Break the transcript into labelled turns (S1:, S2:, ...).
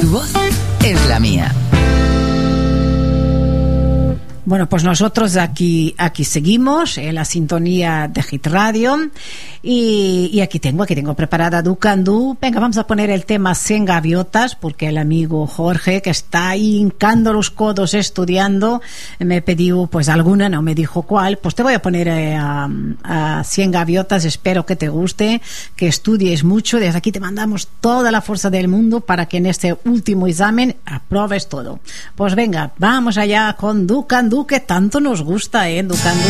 S1: voz es la mía.
S2: Bueno, pues nosotros aquí seguimos en la sintonía de Hit Radio y aquí tengo preparada Ducandú. Venga, vamos a poner el tema 100 gaviotas porque el amigo Jorge, que está ahí hincando los codos estudiando, me pidió pues alguna, no me dijo cuál, pues te voy a poner a 100 gaviotas. Espero que te guste, que estudies mucho. Desde aquí te mandamos toda la fuerza del mundo para que en este último examen apruebes todo. Pues venga, vamos allá con Ducandú, que tanto nos gusta, Ducandú.